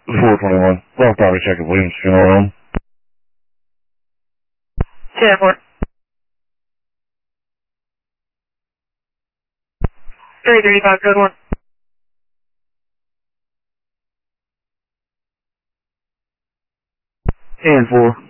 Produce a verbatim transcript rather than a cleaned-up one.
four twenty-one. Well, probably check at Williams Funeral Home. ten four. three thirty-five, code one. ten four.